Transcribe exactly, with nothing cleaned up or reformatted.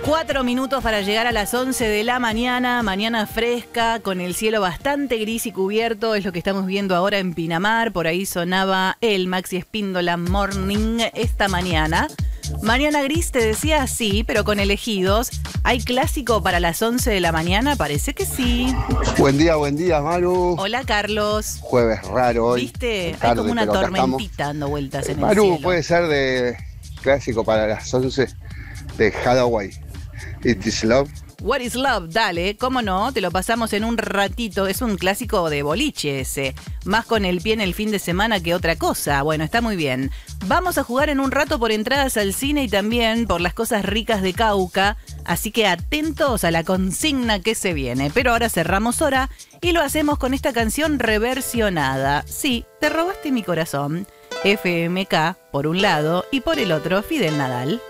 Cuatro minutos para llegar a las once de la mañana, mañana fresca, con el cielo bastante gris y cubierto, es lo que estamos viendo ahora en Pinamar. Por ahí sonaba el Maxi Espíndola Morning esta mañana. Mañana gris, te decía, sí, pero con elegidos. ¿Hay clásico para las once de la mañana? Parece que sí. Buen día, buen día, Maru. Hola, Carlos. Jueves raro hoy. ¿Viste? Tarde, Hay como una pero acá tormentita estamos. dando vueltas en Maru, el cielo. puede ser de clásico para las once de Hathaway. It is love. What is Love, dale, cómo no, te lo pasamos en un ratito, es un clásico de boliche ese, más con el pie en el fin de semana que otra cosa, bueno, está muy bien. Vamos a jugar en un rato por entradas al cine y también por las cosas ricas de Cauca, así que atentos a la consigna que se viene, pero ahora cerramos hora y lo hacemos con esta canción reversionada. Sí, Te robaste mi corazón, F M K por un lado y por el otro Fidel Nadal.